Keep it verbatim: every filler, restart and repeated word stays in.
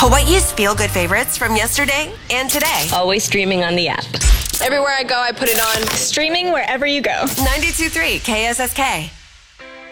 Hawaii's feel-good favorites from yesterday and today. Always streaming on the app. Everywhere I go, I put it on. Streaming wherever you go. ninety-two point three K S S K.